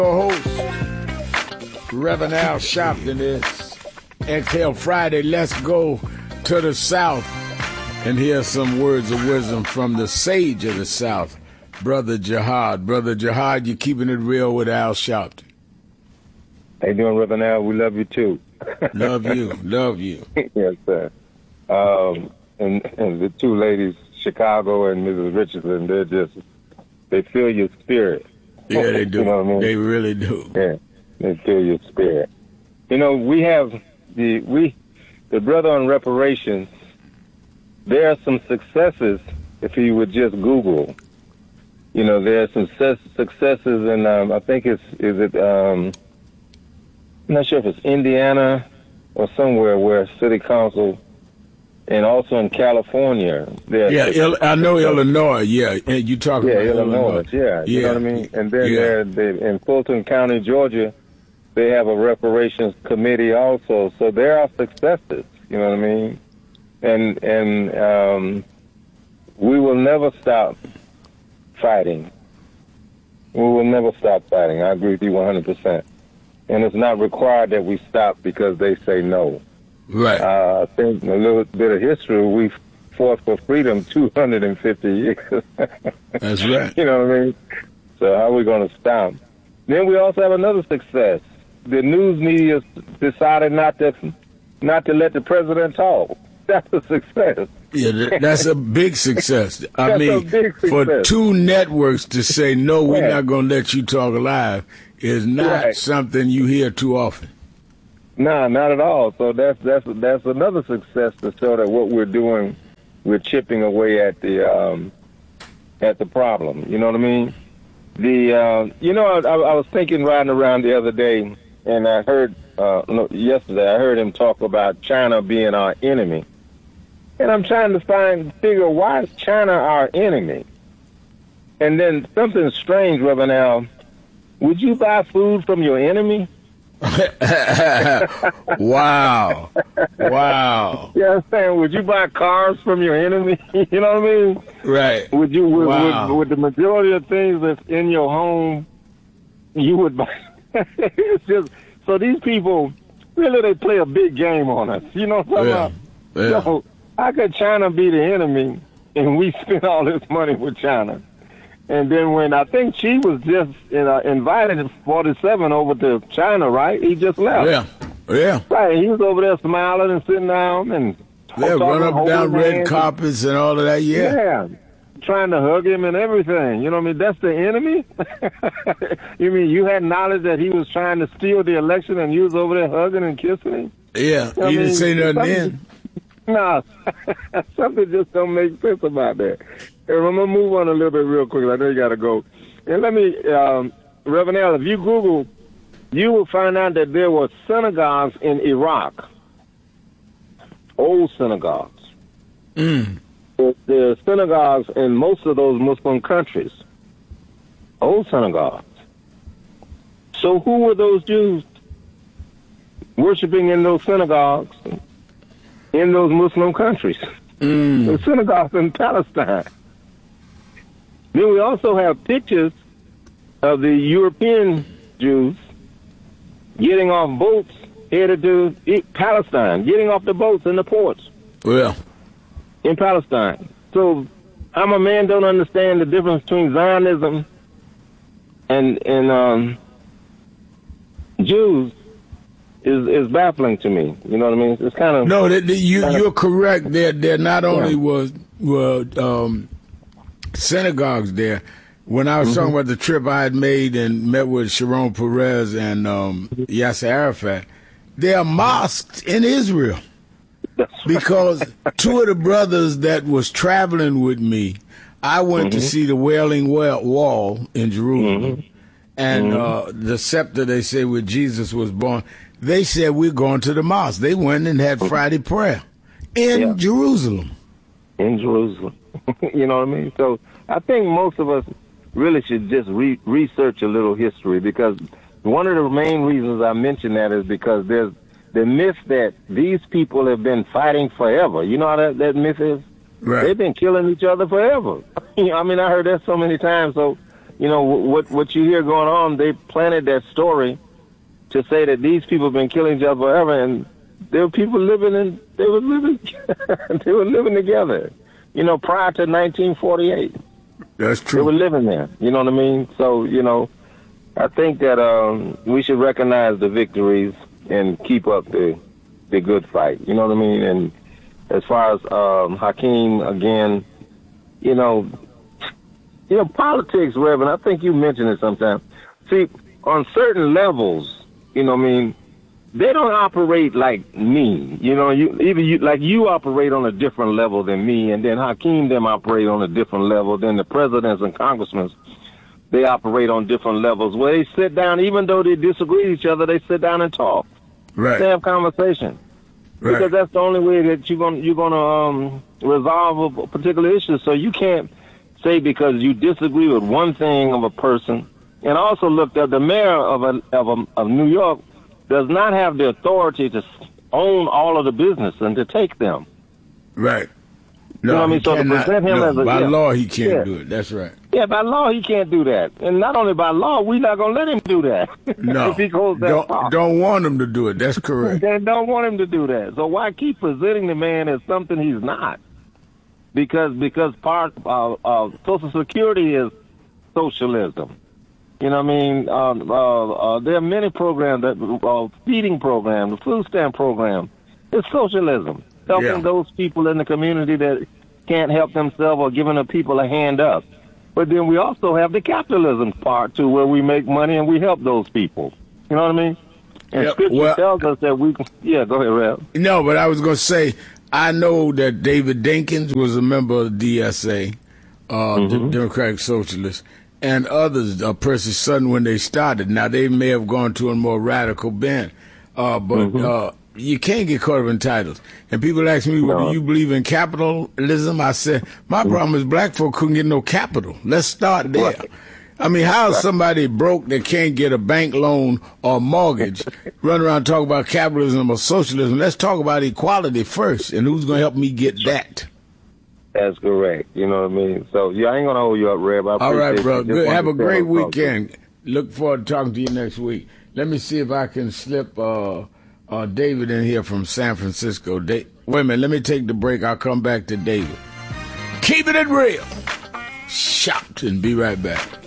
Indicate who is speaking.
Speaker 1: Host, Reverend Al Sharpton. It's Exhale Friday. Let's go to the South and hear some words of wisdom from the sage of the South, Brother Jihad. Brother Jihad, you're keeping it real with Al Sharpton.
Speaker 2: How you doing, Reverend Al? We love you, too.
Speaker 1: Love you. Love you.
Speaker 2: Yes, sir. And the two ladies, Chicago and Mrs. Richardson, they feel your spirit.
Speaker 1: Yeah, they do.
Speaker 2: You know what I mean?
Speaker 1: They really do.
Speaker 2: Yeah, they feel your spirit. You know, we have the brother on reparations. There are some successes if you would just Google. You know, there are some successes in, I think I'm not sure if it's Indiana or somewhere where city council, and also in California.
Speaker 1: I know Illinois. Yeah, you talking about
Speaker 2: Illinois. Yeah, you know what I mean. And then in Fulton County, Georgia, they have a reparations committee also. So there are successes. You know what I mean. And we will never stop fighting. We will never stop fighting. I agree with you 100%. And it's not required that we stop because they say no.
Speaker 1: Right.
Speaker 2: I think a little bit of history, we fought for freedom 250 years.
Speaker 1: That's right.
Speaker 2: You know what I mean? So how are we going to stop? Then we also have another success. The news media decided not to let the president talk. That's a success.
Speaker 1: Yeah, that's a big success. I mean, for
Speaker 2: success.
Speaker 1: Two networks to say, no, we're not going to let you talk live is not something you hear too often.
Speaker 2: No, not at all. So that's another success to show that what we're doing, we're chipping away at the problem. You know what I mean? I was thinking riding around the other day, and I heard yesterday I heard him talk about China being our enemy, and I'm trying to figure why is China our enemy? And then something strange, Reverend Al. Would you buy food from your enemy?
Speaker 1: Wow.
Speaker 2: Yeah, I'm saying, would you buy cars from your enemy? You know what I mean?
Speaker 1: Right.
Speaker 2: Would the majority of things that's in your home, you would buy? It's just, so these people, really, they play a big game on us. You know what I'm talking about?
Speaker 1: Yeah.
Speaker 2: So how could China be the enemy and we spend all this money with China? And then when I think Xi was just invited in 47 over to China, right? He just left.
Speaker 1: Yeah.
Speaker 2: Right. He was over there smiling and sitting down and
Speaker 1: run up and down red carpets and all of that.
Speaker 2: Yeah. Trying to hug him and everything. You know what I mean? That's the enemy? You mean you had knowledge that he was trying to steal the election and you was over there hugging and kissing him?
Speaker 1: Yeah. You didn't say nothing then.
Speaker 2: No. Something just don't make sense about that. And I'm going to move on a little bit real quickly. I know you got to go. And let me, Reverend Al, if you Google, you will find out that there were synagogues in Iraq, old synagogues. There are synagogues in most of those Muslim countries, old synagogues. So who were those Jews worshiping in those synagogues in those Muslim countries? The synagogues in Palestine. Then we also have pictures of the European Jews getting off boats headed to Palestine, getting off the boats in the ports.
Speaker 1: Well,
Speaker 2: in Palestine. So I'm a man, don't understand the difference between Zionism and Jews is baffling to me. You know what I mean? It's kind of
Speaker 1: you're correct. There not only were synagogues there. When I was talking about the trip I had made and met with Sharon Peres and Yasser Arafat, there are mosques in Israel. Because two of the brothers that was traveling with me, I went to see the Wailing Wall in Jerusalem and the scepter, they say, where Jesus was born. They said, we're going to the mosque. They went and had Friday prayer in Jerusalem.
Speaker 2: In Jerusalem. You know what I mean? So I think most of us really should just research a little history, because one of the main reasons I mention that is because there's the myth that these people have been fighting forever. You know how that myth is?
Speaker 1: Right.
Speaker 2: They've been killing each other forever. I mean, I heard that so many times. So, you know, what you hear going on, they planted that story to say that these people have been killing each other forever, and there were people they were living together, you know, prior to 1948.
Speaker 1: That's true.
Speaker 2: They were living there, you know what I mean? So, you know, I think that we should recognize the victories and keep up the good fight, you know what I mean? And as far as Hakeem, again, you know, politics, Reverend, I think you mentioned it sometime. See, on certain levels, you know what I mean, they don't operate like me. You know, you operate on a different level than me, and then Hakeem them operate on a different level than the presidents and congressmen. They operate on different levels where they sit down, even though they disagree with each other, they sit down and talk.
Speaker 1: Right.
Speaker 2: They have conversation. Right. Because that's the only way that you're gonna resolve a particular issue. So you can't say because you disagree with one thing of a person. And also looked at the mayor of New York does not have the authority to own all of the business and to take them.
Speaker 1: Right.
Speaker 2: No, you know what I mean? So to present him as
Speaker 1: by law, he can't do it. That's right.
Speaker 2: Yeah, by law, he can't do that. And not only by law, we're not going to let him do that.
Speaker 1: No.
Speaker 2: If he goes that far.
Speaker 1: Don't want him to do it. That's correct.
Speaker 2: They don't want him to do that. So why keep presenting the man as something he's not? Because part of Social Security is socialism. You know what I mean? There are many programs, feeding program, the food stamp program. It's socialism, helping those people in the community that can't help themselves or giving the people a hand up. But then we also have the capitalism part, too, where we make money and we help those people. You know what I mean? And Scripture tells us that we can... Yeah, go ahead, Rev.
Speaker 1: No, but I was going to say, I know that David Dinkins was a member of the DSA, the Democratic Socialists, and others, Percy Sutton, when they started. Now, they may have gone to a more radical bent, but you can't get caught up in titles. And people ask me, well, do you believe in capitalism? I said, my problem is black folk couldn't get no capital. Let's start there. Right. I mean, how is somebody broke that can't get a bank loan or mortgage run around talking about capitalism or socialism? Let's talk about equality first, and who's going to help me get that?
Speaker 2: That's correct. You know what I mean? So, I ain't going to hold you up, Reb.
Speaker 1: All right, bro. Good. Have a great weekend. Look forward to talking to you next week. Let me see if I can slip David in here from San Francisco. Wait a minute. Let me take the break. I'll come back to David. Keep it real. Shout and be right back.